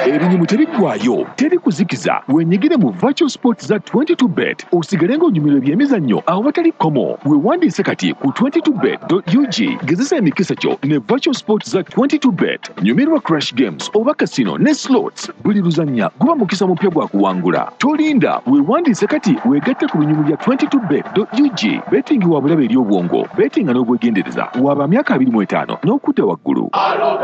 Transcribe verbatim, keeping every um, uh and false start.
Ebinyumu tebiggwaayo, teri kuzikiza. Wenyigire mu Virtual Sports za twenty-two bet osigale ng'onyumirwa ebyemizannyo awatali komo. Weewandiise kati ku twenty-two bet dot u g. Gezesa emikisa kyo ne Virtual Sports za twenty-two bet. Nyumirwa Crash Games oba Casino ne Slots. Buli luzannya guba mukisa mupya gwa kuwangula. Tolinda, weewandiise kati weegatte ku binyumu bya twenty-two bet dot u g. Betting wa bulabe eri obwongo. Betting n'obwegendereza. Waba myaka abiri mu etaano n'okudda waggulu.